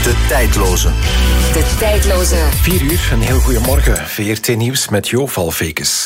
De tijdloze. De tijdloze. 4 uur, een heel goeiemorgen. VRT Nieuws met Jo Valvekes.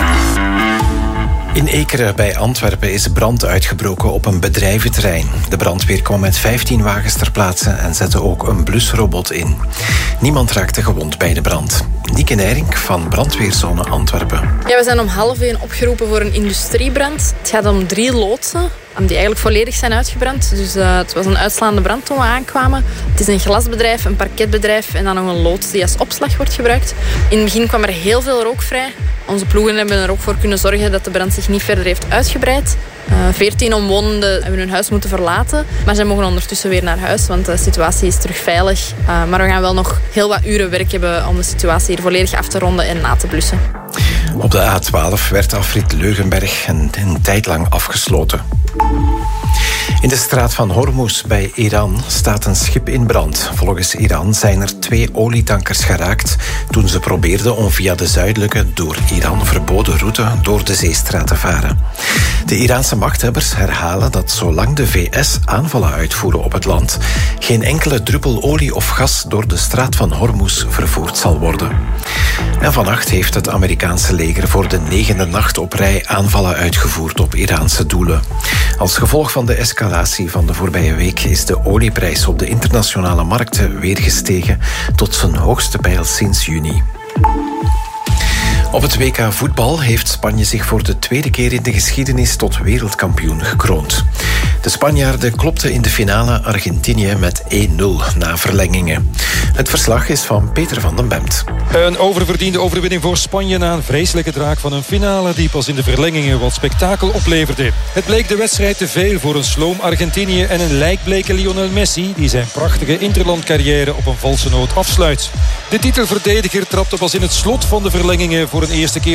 In Ekeren bij Antwerpen is brand uitgebroken op een bedrijventerrein. De brandweer kwam met 15 wagens ter plaatse en zette ook een blusrobot in. Niemand raakte gewond bij de brand. Nieke Nijrink van Brandweerzone Antwerpen. Ja, we zijn om 12:30 opgeroepen voor een industriebrand. Het gaat om 3 loodsen die eigenlijk volledig zijn uitgebrand. Dus het was een uitslaande brand toen we aankwamen. Het is een glasbedrijf, een parketbedrijf en dan nog een loods die als opslag wordt gebruikt. In het begin kwam er heel veel rook vrij. Onze ploegen hebben er ook voor kunnen zorgen dat de brand zich niet verder heeft uitgebreid. 14 omwonenden hebben hun huis moeten verlaten. Maar zij mogen ondertussen weer naar huis, want de situatie is terug veilig. Maar we gaan wel nog heel wat uren werk hebben om de situatie hier volledig af te ronden en na te blussen. Op de A12 werd afrit Leugenberg een tijd lang afgesloten. In de straat van Hormuz bij Iran staat een schip in brand. Volgens Iran zijn er 2 olietankers geraakt toen ze probeerden om via de zuidelijke, door Iran verboden route door de zeestraat te varen. De Iraanse machthebbers herhalen dat zolang de VS aanvallen uitvoeren op het land, geen enkele druppel olie of gas door de straat van Hormuz vervoerd zal worden. En vannacht heeft het Amerikaanse leger voor de 9e nacht op rij aanvallen uitgevoerd op Iraanse doelen. Als gevolg van de escalatie van de voorbije week is de olieprijs op de internationale markten weer gestegen tot zijn hoogste peil sinds juni. Op het WK voetbal heeft Spanje zich voor de 2e keer in de geschiedenis tot wereldkampioen gekroond. De Spanjaarden klopten in de finale Argentinië met 1-0 na verlengingen. Het verslag is van Peter van den Bemt. Een oververdiende overwinning voor Spanje na een vreselijke draak van een finale die pas in de verlengingen wat spektakel opleverde. Het bleek de wedstrijd te veel voor een sloom Argentinië en een lijkbleke Lionel Messi die zijn prachtige interlandcarrière op een valse noot afsluit. De titelverdediger trapte pas in het slot van de verlengingen voor een eerste keer